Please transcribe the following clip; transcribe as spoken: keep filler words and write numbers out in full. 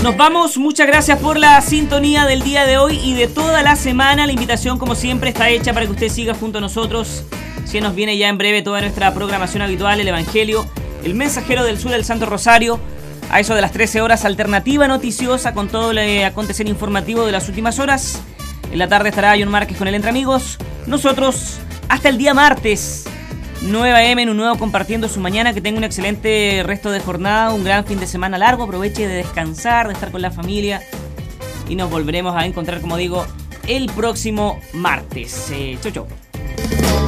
Nos vamos, muchas gracias por la sintonía del día de hoy y de toda la semana. La invitación, como siempre, está hecha para que usted siga junto a nosotros. Si nos viene ya en breve toda nuestra programación habitual, el Evangelio, el Mensajero del Sur, el Santo Rosario, a eso de las trece horas, alternativa noticiosa con todo el acontecer informativo de las últimas horas. En la tarde estará John Márquez con el Entre Amigos. Nosotros, hasta el día martes, nueve a eme en un nuevo Compartiendo su Mañana. Que tenga un excelente resto de jornada, un gran fin de semana largo. Aproveche de descansar, de estar con la familia. Y nos volveremos a encontrar, como digo, el próximo martes. Eh, chau, chau.